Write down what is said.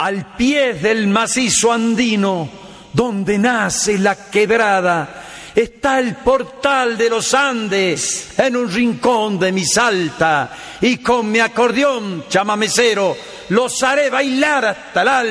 al pie del macizo andino, donde nace la quebrada, está el portal de los Andes en un rincón de mi Salta, y con mi acordeón chamamecero los haré bailar hasta el alba.